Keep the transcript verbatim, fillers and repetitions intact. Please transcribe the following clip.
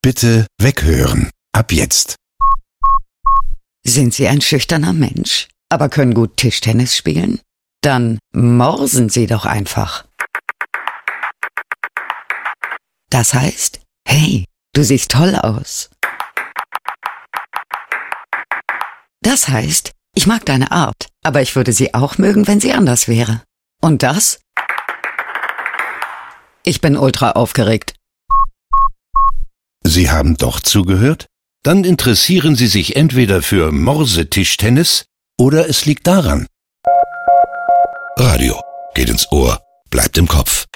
Bitte weghören. Ab jetzt. Sind Sie ein schüchterner Mensch, aber können gut Tischtennis spielen? Dann morsen Sie doch einfach. Das heißt, hey, du siehst toll aus. Das heißt, ich mag deine Art, aber ich würde sie auch mögen, wenn sie anders wäre. Und das? Ich bin ultra aufgeregt. Sie haben doch zugehört? Dann interessieren Sie sich entweder für Morsetischtennis oder es liegt daran. Radio geht ins Ohr, bleibt im Kopf.